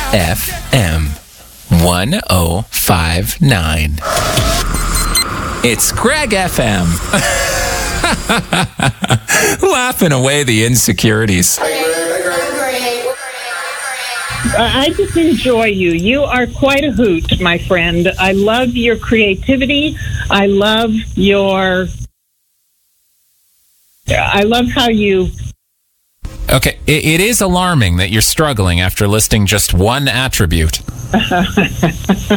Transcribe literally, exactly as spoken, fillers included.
F M one oh five nine. It's Greg F M. Laughing away the insecurities. I just enjoy you. You are quite a hoot, my friend. I love your creativity. I love your... I love how you... Okay, it, it is alarming that you're struggling after listing just one attribute.